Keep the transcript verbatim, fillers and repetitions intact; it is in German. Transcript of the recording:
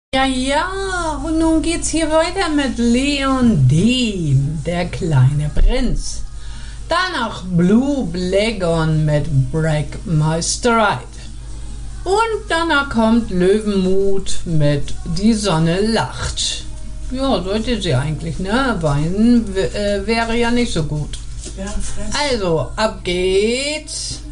Ja, ja, und nun geht's hier weiter mit Leon Dehm, der kleine Prinz. Danach Blue Blagon mit Break My Stride. Und danach kommt Löwenmut mit Die Sonne lacht. Ja, sollte sie eigentlich, ne? Weinen äh, wäre ja nicht so gut. Ja, fress. Also, ab geht's.